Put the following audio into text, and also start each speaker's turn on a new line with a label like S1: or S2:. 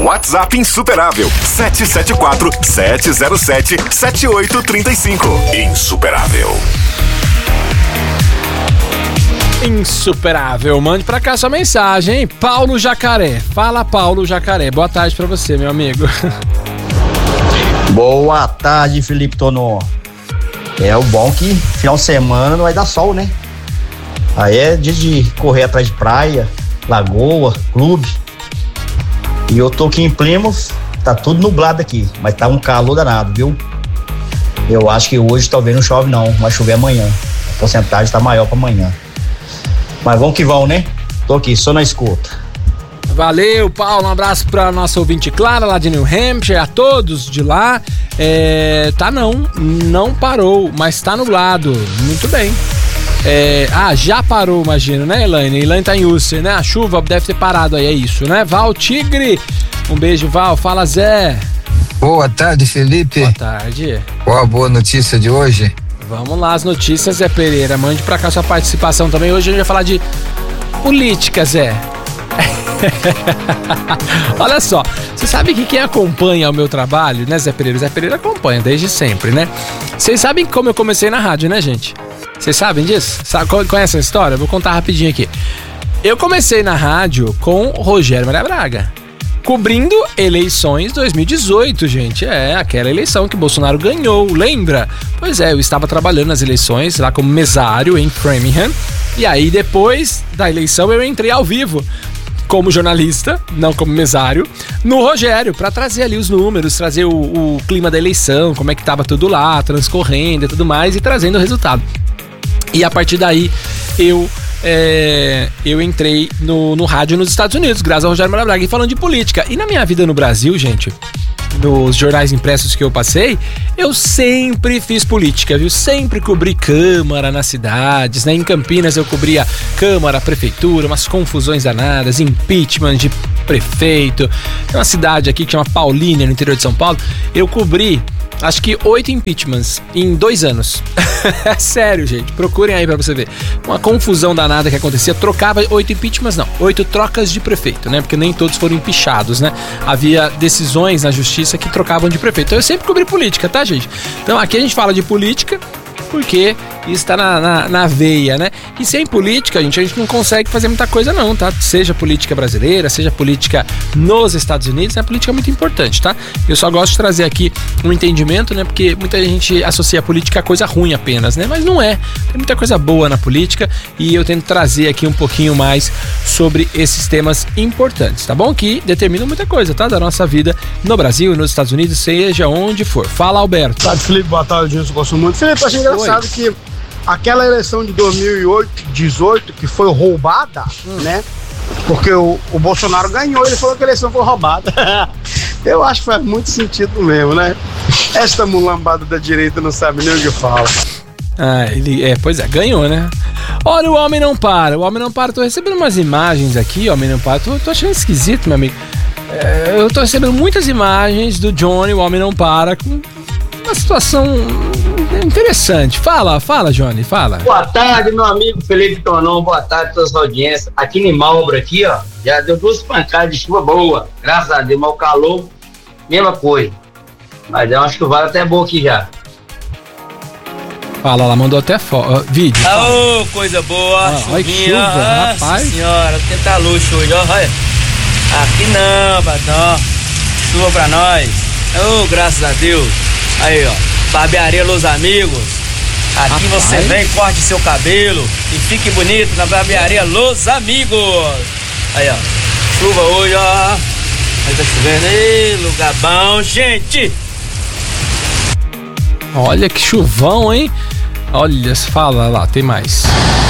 S1: WhatsApp insuperável 774-707-7835. Insuperável.
S2: Insuperável, mande pra cá sua mensagem, hein? Paulo Jacaré. Fala, Paulo Jacaré. Boa tarde pra você, meu amigo.
S3: Boa tarde, Felipe Tonon. É o bom que final de semana não vai dar sol, né? Aí é dia de correr atrás de praia, lagoa, clube. E eu tô aqui em Plymouth, tá tudo nublado aqui, mas tá um calor danado, viu? Eu acho que hoje talvez não chove não, vai chover amanhã. A porcentagem tá maior pra amanhã. Mas vamos que vamos, né? Tô aqui, só na escuta.
S2: Valeu, Paulo, um abraço pra nossa ouvinte Clara, lá de New Hampshire, a todos de lá. Tá não parou, mas tá nublado, muito bem. Já parou, imagino, né, Elaine? Elaine tá em Ulster, né? A chuva deve ter parado aí, é isso, né? Val Tigre, um beijo, Val. Fala, Zé.
S4: Boa tarde, Felipe.
S2: Boa tarde.
S4: Qual a boa notícia de hoje?
S2: Vamos lá, as notícias, Zé Pereira. Mande pra cá sua participação também. Hoje a gente vai falar de política, Zé. Olha só, você sabe que quem acompanha o meu trabalho, né, Zé Pereira? Zé Pereira acompanha desde sempre, né? Vocês sabem como eu comecei na rádio, né, gente? Vocês sabem disso? Conhecem a história? Eu vou contar rapidinho aqui. Eu comecei na rádio com Rogério Maria Braga, cobrindo eleições 2018, gente. Aquela eleição que Bolsonaro ganhou, lembra? Pois é, eu estava trabalhando nas eleições lá como mesário em Framingham. E aí, depois da eleição, eu entrei ao vivo como jornalista, não como mesário, no Rogério, para trazer ali os números, trazer o clima da eleição, como é que tava tudo lá, transcorrendo e tudo mais, e trazendo o resultado. E a partir daí, eu entrei no rádio nos Estados Unidos, graças ao Rogério Maria Braga, e falando de política. E na minha vida no Brasil, gente, nos jornais impressos que eu passei, eu sempre fiz política, viu? Sempre cobri Câmara nas cidades, né? Em Campinas eu cobria Câmara, Prefeitura, umas confusões danadas, impeachment de prefeito. Tem uma cidade aqui que chama Paulínia, no interior de São Paulo. Eu cobri, acho que 8 impeachments em 2 anos. É sério, gente. Procurem aí pra você ver. Uma confusão danada que acontecia. Trocava 8 impeachments, não. 8 trocas de prefeito, né? Porque nem todos foram empichados, né? Havia decisões na justiça que trocavam de prefeito. Então eu sempre cobri política, tá, gente? Então aqui a gente fala de política porque isso tá na veia, né? E sem política, gente, a gente não consegue fazer muita coisa não, tá? Seja política brasileira, seja política nos Estados Unidos, né? A política é muito importante, tá? Eu só gosto de trazer aqui um entendimento, né? Porque muita gente associa a política a coisa ruim apenas, né? Mas não é. Tem muita coisa boa na política e eu tento trazer aqui um pouquinho mais sobre esses temas importantes, tá bom? Que determinam muita coisa, tá? Da nossa vida no Brasil e nos Estados Unidos, seja onde for. Fala, Alberto.
S5: Boa tarde, Felipe. Boa tarde, eu gosto muito. Felipe, achei engraçado que aquela eleição de 2018 que foi roubada, né? Porque o Bolsonaro ganhou, ele falou que a eleição foi roubada. Eu acho que faz muito sentido mesmo, né? Esta mulambada da direita não sabe nem o que fala.
S2: Pois é, ganhou, né? Olha, o Homem Não Para. O Homem Não Para, tô recebendo umas imagens aqui, Homem Não Para. Tô achando esquisito, meu amigo. Eu tô recebendo muitas imagens do Johnny, o Homem Não Para, com uma situação interessante. Fala, Johnny, fala.
S6: Boa tarde, meu amigo Felipe Tonon. Boa tarde a todas as audiências. Aqui em Marlboro, aqui, ó, já deu 2 pancadas de chuva boa. Graças a Deus, mas o calor, mesma coisa. Mas eu acho que o vale até boa aqui já.
S2: Fala, ela mandou até vídeo.
S7: Ô, coisa boa, chuvinha.
S2: Olha que chuva, rapaz.
S7: Senhora, tenta luxo hoje, ó. Aqui não, Batão. Chuva pra nós. Ô, graças a Deus. Aí, ó, barbearia Los Amigos. Aqui você vem, corte seu cabelo e fique bonito na barbearia Los Amigos. Aí, ó, chuva hoje, ó. Aí tá chovendo, aí, lugar bom, gente.
S2: Olha que chuvão, hein? Olha, fala lá, tem mais.